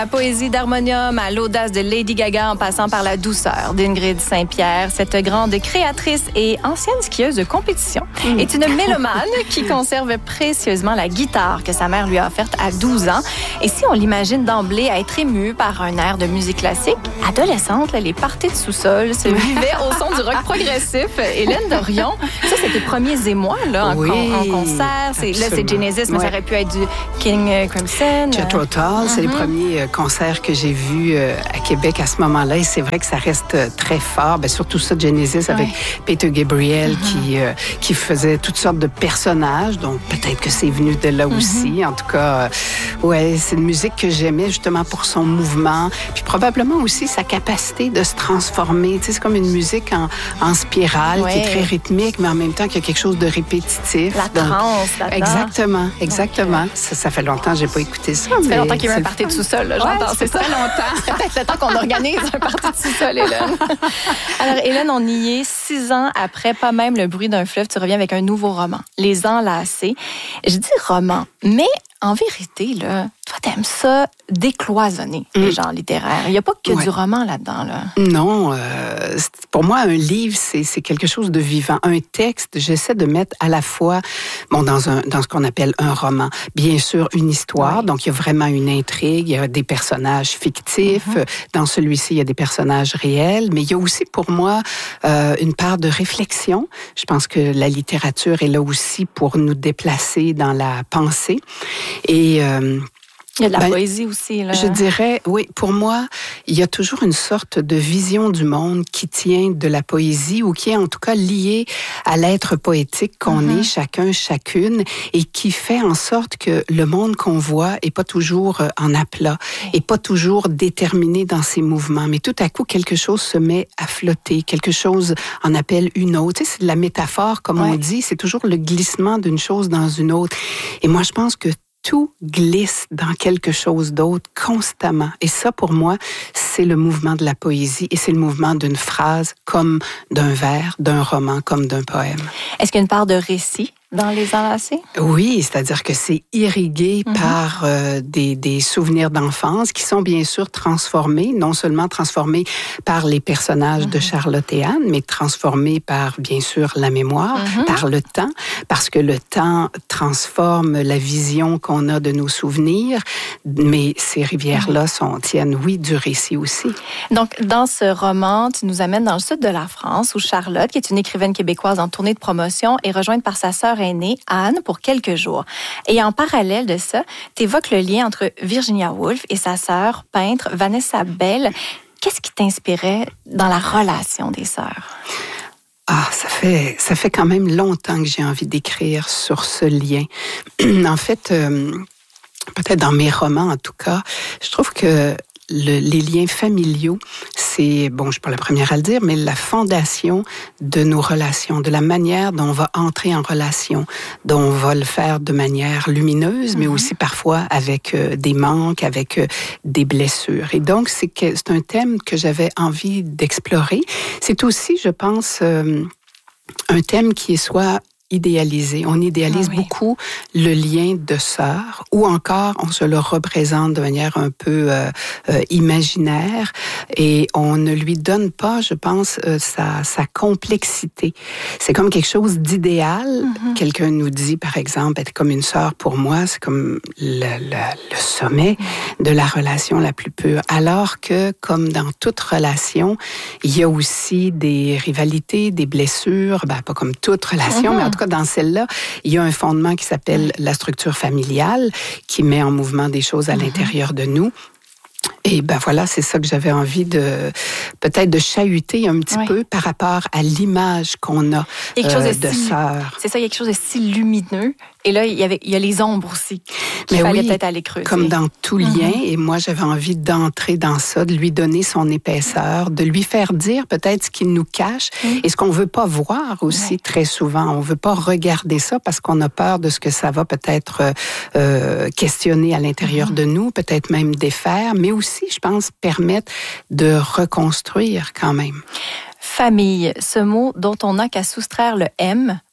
La poésie d'Harmonium à l'audace de Lady Gaga en passant par la douceur d'Ingrid Saint-Pierre, cette grande créatrice et ancienne skieuse de compétition, est une mélomane qui conserve précieusement la guitare que sa mère lui a offerte à 12 ans. Et si on l'imagine d'emblée à être émue par un air de musique classique, adolescente, les parties de sous-sol se vivaient au son du rock progressif. Hélène Dorion, ça c'est tes premiers émois là, en concert. Là c'est Genesis, mais ça aurait pu être du King Crimson. Jethro Tull, c'est les premiers concerts que j'ai vus à Québec à ce moment-là. Et c'est vrai que ça reste très fort. Bien, surtout ça, Genesis avec Peter Gabriel qui faisait toutes sortes de personnages. Donc peut-être que c'est venu de là aussi. En tout cas, c'est une musique que j'aimais justement pour son mouvement. Puis probablement aussi sa capacité de se transformer. Tu sais, c'est comme une musique en spirale qui est très rythmique, mais en même temps qu'il y a quelque chose de répétitif. La trance là-dedans. Exactement. Ça fait longtemps que j'ai pas écouté ça. Ça fait longtemps qu'il y a eu un party de sous-sol. Là, j'entends, c'est très longtemps. C'est peut-être le temps qu'on organise un party de sous-sol, Hélène. Alors, Hélène, on y est 6 ans après, pas même le bruit d'un fleuve. Tu reviens avec un nouveau roman, Les Enlacés. Je dis roman, mais en vérité, là, toi, t'aimes ça décloisonner les genres littéraires. Il n'y a pas que du roman là-dedans, là. Non. Pour moi, un livre, c'est quelque chose de vivant. Un texte, j'essaie de mettre à la fois, dans ce qu'on appelle un roman, bien sûr, une histoire. Donc, il y a vraiment une intrigue. Il y a des personnages fictifs. Dans celui-ci, il y a des personnages réels. Mais il y a aussi, pour moi, une part de réflexion. Je pense que la littérature est là aussi pour nous déplacer dans la pensée. Et il y a de la poésie aussi, là. Je dirais, oui, pour moi, il y a toujours une sorte de vision du monde qui tient de la poésie ou qui est en tout cas liée à l'être poétique qu'on est chacun, chacune, et qui fait en sorte que le monde qu'on voit est pas toujours en aplat, et pas toujours déterminé dans ses mouvements, mais tout à coup, quelque chose se met à flotter, quelque chose en appelle une autre. Tu sais, c'est de la métaphore, comme on dit, c'est toujours le glissement d'une chose dans une autre. Et moi, je pense que tout glisse dans quelque chose d'autre constamment. Et ça, pour moi, c'est le mouvement de la poésie et c'est le mouvement d'une phrase comme d'un vers, d'un roman, comme d'un poème. Est-ce qu'il y a une part de récit dans Les Enlacés? Oui, c'est-à-dire que c'est irrigué par des souvenirs d'enfance qui sont bien sûr transformés, non seulement transformés par les personnages de Charlotte et Anne, mais transformés par, bien sûr, la mémoire, par le temps, parce que le temps transforme la vision qu'on a de nos souvenirs, mais ces rivières-là tiennent, oui, du récit aussi. Donc, dans ce roman, tu nous amènes dans le sud de la France, où Charlotte, qui est une écrivaine québécoise en tournée de promotion, est rejointe par sa sœur aînée, Anne, pour quelques jours. Et en parallèle de ça, tu évoques le lien entre Virginia Woolf et sa sœur peintre Vanessa Bell. Qu'est-ce qui t'inspirait dans la relation des sœurs? Ça fait quand même longtemps que j'ai envie d'écrire sur ce lien. En fait, peut-être dans mes romans en tout cas, je trouve que les liens familiaux, c'est, je suis pas la première à le dire, mais la fondation de nos relations, de la manière dont on va entrer en relation, dont on va le faire de manière lumineuse, mais aussi parfois avec des manques, avec des blessures. Et donc, c'est un thème que j'avais envie d'explorer. C'est aussi, je pense, un thème qui est soit idéalisé. On idéalise beaucoup le lien de sœurs, ou encore on se le représente de manière un peu imaginaire, et on ne lui donne pas, je pense, sa complexité. C'est comme quelque chose d'idéal. Quelqu'un nous dit, par exemple, être comme une sœur pour moi, c'est comme le sommet de la relation la plus pure. Alors que, comme dans toute relation, il y a aussi des rivalités, des blessures, pas comme toute relation, mais en tout cas, dans celle-là, il y a un fondement qui s'appelle la structure familiale, qui met en mouvement des choses à l'intérieur de nous. Et voilà, c'est ça que j'avais envie peut-être de chahuter un petit peu par rapport à l'image qu'on a de sœur. C'est ça, il y a quelque chose de si lumineux. Et là, il y a les ombres aussi qu'il fallait peut-être aller creuser. Comme dans tout lien. Et moi, j'avais envie d'entrer dans ça, de lui donner son épaisseur, de lui faire dire peut-être ce qu'il nous cache et ce qu'on veut pas voir aussi très souvent. On veut pas regarder ça parce qu'on a peur de ce que ça va peut-être questionner à l'intérieur de nous, peut-être même défaire, mais aussi, je pense, permettre de reconstruire quand même. Famille, ce mot dont on n'a qu'à soustraire le « M »,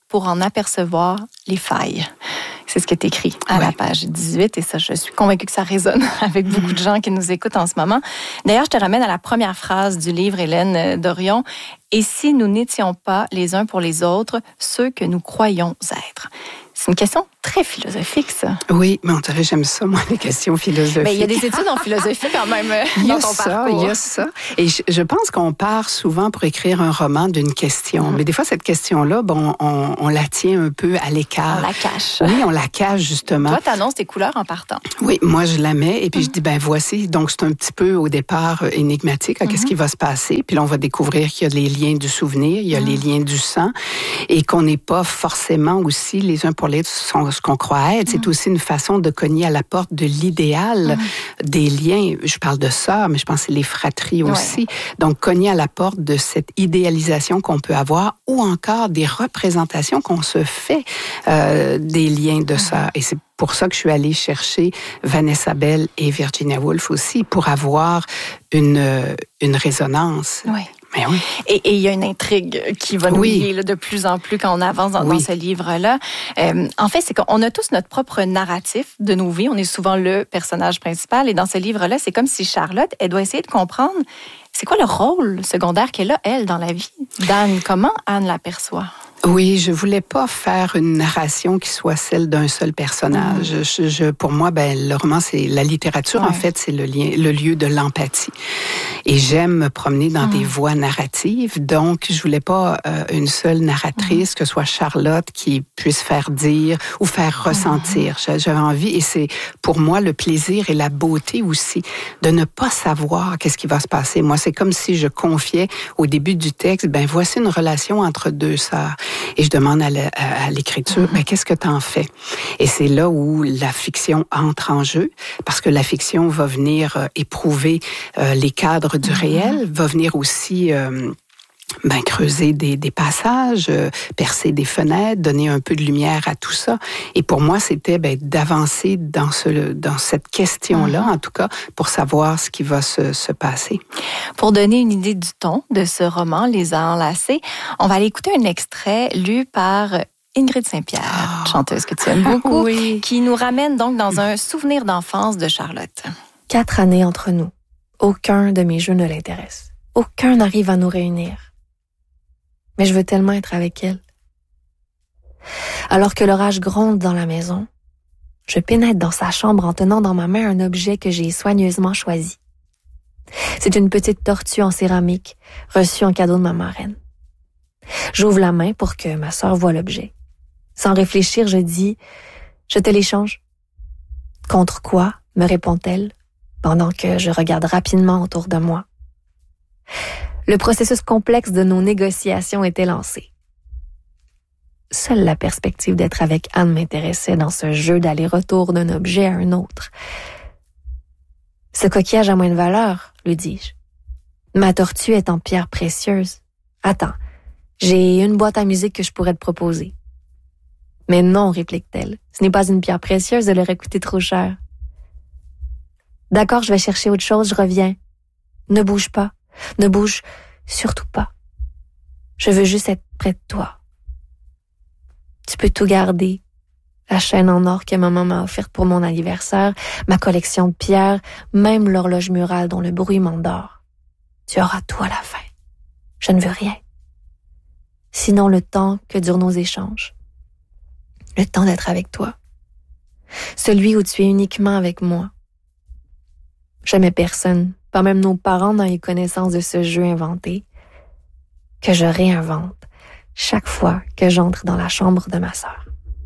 pour en apercevoir les failles. C'est ce qui est écrit à la page 18 et ça, je suis convaincue que ça résonne avec beaucoup de gens qui nous écoutent en ce moment. D'ailleurs, je te ramène à la première phrase du livre, Hélène Dorion. « Et si nous n'étions pas les uns pour les autres ceux que nous croyons être? » C'est une question très philosophique, ça. Oui, mais on dirait, j'aime ça, moi, les questions philosophiques. Mais il y a des études en philosophie quand même dans ton parcours. Il y a ça. Et je pense qu'on part souvent pour écrire un roman d'une question. Mais des fois, cette question-là, bon, on la tient un peu à l'écart. On la cache. Oui, on la cache, justement. Toi, tu annonces tes couleurs en partant. Oui, moi, je la mets et puis je dis, ben voici. Donc, c'est un petit peu, au départ, énigmatique. Qu'est-ce qui va se passer? Puis là, on va découvrir qu'il y a les liens du souvenir, il y a les liens du sang et qu'on n'est pas forcément aussi les uns pour les autres ce qu'on croit être. C'est aussi une façon de cogner à la porte de l'idéal des liens. Je parle de sœurs, mais je pense que c'est les fratries aussi. Donc, cogner à la porte de cette idéalisation qu'on peut avoir ou encore des représentations qu'on se fait des liens de sœurs. Et c'est pour ça que je suis allée chercher Vanessa Bell et Virginia Woolf aussi, pour avoir une résonance. Oui. Mais oui. Et il y a une intrigue qui va nous lier là, de plus en plus quand on avance dans ce livre-là. En fait, c'est qu'on a tous notre propre narratif de nos vies. On est souvent le personnage principal. Et dans ce livre-là, c'est comme si Charlotte, elle doit essayer de comprendre c'est quoi le rôle secondaire qu'elle a, elle, dans la vie d'Anne. Comment Anne l'aperçoit? Oui, je voulais pas faire une narration qui soit celle d'un seul personnage. Pour moi, le roman, c'est la littérature. En fait, c'est le lieu de l'empathie. Et j'aime me promener dans des voies narratives. Donc, je voulais pas une seule narratrice, que ce soit Charlotte, qui puisse faire dire ou faire ressentir. J'avais envie, et c'est pour moi le plaisir et la beauté aussi de ne pas savoir qu'est-ce qui va se passer. Moi, c'est comme si je confiais au début du texte, voici une relation entre deux sœurs. Et je demande à l'écriture, qu'est-ce que t'en fais? Et c'est là où la fiction entre en jeu, parce que la fiction va venir éprouver les cadres du réel, va venir aussi creuser des passages, percer des fenêtres, donner un peu de lumière à tout ça. Et pour moi, c'était d'avancer dans cette question-là, en tout cas, pour savoir ce qui va se passer. Pour donner une idée du ton de ce roman, Les Enlacés, on va aller écouter un extrait lu par Ingrid Saint-Pierre, chanteuse que tu aimes beaucoup, qui nous ramène donc dans un souvenir d'enfance de Charlotte. 4 années entre nous. Aucun de mes jeux ne l'intéresse. Aucun n'arrive à nous réunir. Mais je veux tellement être avec elle. Alors que l'orage gronde dans la maison, je pénètre dans sa chambre en tenant dans ma main un objet que j'ai soigneusement choisi. C'est une petite tortue en céramique reçue en cadeau de ma marraine. J'ouvre la main pour que ma sœur voie l'objet. Sans réfléchir, je dis « Je te l'échange ». « Contre quoi ?» me répond-elle, pendant que je regarde rapidement autour de moi. Le processus complexe de nos négociations était lancé. Seule la perspective d'être avec Anne m'intéressait dans ce jeu d'aller-retour d'un objet à un autre. « Ce coquillage a moins de valeur, lui dis-je. Ma tortue est en pierre précieuse. Attends, j'ai une boîte à musique que je pourrais te proposer. » « Mais non, réplique-t-elle, ce n'est pas une pierre précieuse, elle aurait coûté trop cher. »« D'accord, je vais chercher autre chose, je reviens. Ne bouge pas, ne bouge surtout pas. Je veux juste être près de toi. Tu peux tout garder. La chaîne en or que maman m'a offerte pour mon anniversaire, ma collection de pierres, même l'horloge murale dont le bruit m'endort. Tu auras tout à la fin. Je ne veux rien. Sinon le temps que durent nos échanges. Le temps d'être avec toi. Celui où tu es uniquement avec moi. Jamais personne, pas même nos parents n'ont eu connaissance de ce jeu inventé, que je réinvente chaque fois que j'entre dans la chambre de ma sœur.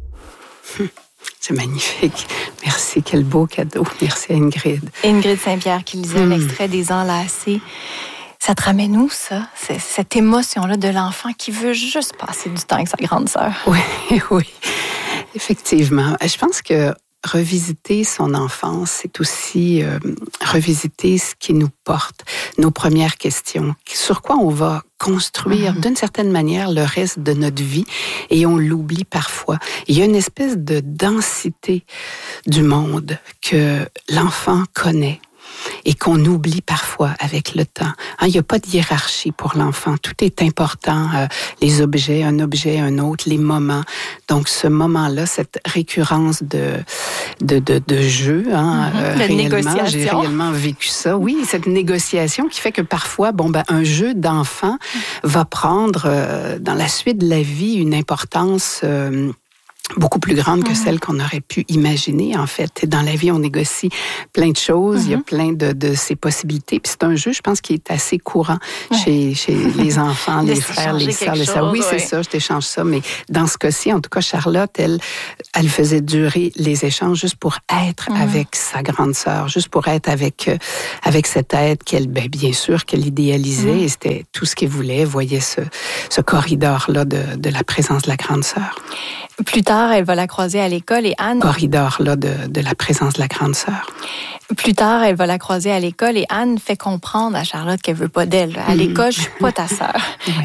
C'est magnifique. Merci, quel beau cadeau. Merci à Ingrid. Ingrid Saint-Pierre qui lisait un extrait des Enlacés. Ça te ramène où, ça? C'est cette émotion-là de l'enfant qui veut juste passer du temps avec sa grande sœur. Oui, effectivement. Je pense que revisiter son enfance, c'est aussi revisiter ce qui nous porte, nos premières questions, sur quoi on va construire d'une certaine manière le reste de notre vie, et on l'oublie parfois. Il y a une espèce de densité du monde que l'enfant connaît. et qu'on oublie parfois avec le temps. Il n'y a pas de hiérarchie pour l'enfant. Tout est important. Les objets, un autre, les moments. Donc, ce moment-là, cette récurrence de jeu, réellement, j'ai réellement vécu ça. Oui, cette négociation qui fait que parfois, un jeu d'enfant va prendre, dans la suite de la vie, une importance beaucoup plus grande que celle qu'on aurait pu imaginer, en fait. Dans la vie, on négocie plein de choses, il y a plein de ces possibilités. Puis c'est un jeu, je pense, qui est assez courant chez les enfants, les frères, les sœurs. Oui, c'est ça, je t'échange ça. Mais dans ce cas-ci, en tout cas, Charlotte, elle faisait durer les échanges juste pour être avec sa grande sœur, juste pour être avec cet être qu'elle, bien sûr, qu'elle idéalisait. Et c'était tout ce qu'elle voulait. Elle voyait ce corridor-là de la présence de la grande sœur. Plus tard, elle va la croiser à l'école et Anne... Corridor-là de la présence de la grande sœur. Plus tard, elle va la croiser à l'école et Anne fait comprendre à Charlotte qu'elle veut pas d'elle. À l'école, je suis pas ta sœur.